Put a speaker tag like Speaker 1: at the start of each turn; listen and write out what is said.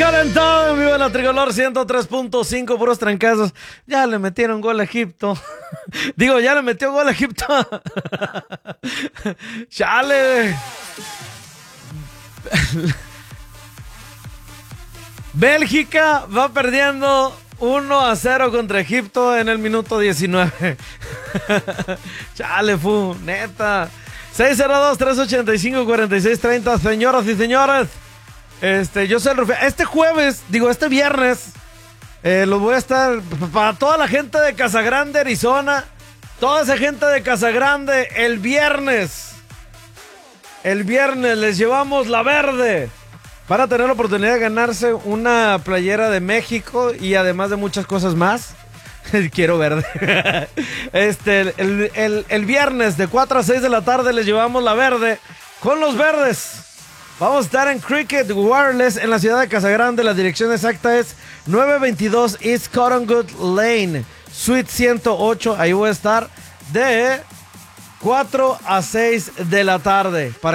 Speaker 1: Calentado en vivo en la Tricolor 103.5, puros trancazos. Ya le metieron gol a Egipto. Digo, ya le metió gol a Egipto. Chale. Bélgica va perdiendo 1-0 contra Egipto en el minuto 19. Chale, neta. 602-385-4630. Señoras y señores, yo soy el Rufián. Este viernes, los voy a estar para toda la gente de Casagrande, Arizona. Toda esa gente de Casagrande, el viernes les llevamos la verde para tener la oportunidad de ganarse una playera de México y además de muchas cosas más. Quiero verde. El viernes de 4 a 6 de la tarde les llevamos la verde con los verdes. Vamos a estar en Cricket Wireless en la ciudad de Casagrande. La dirección exacta es 922 East Cottonwood Lane, Suite 108. Ahí voy a estar de 4 a 6 de la tarde.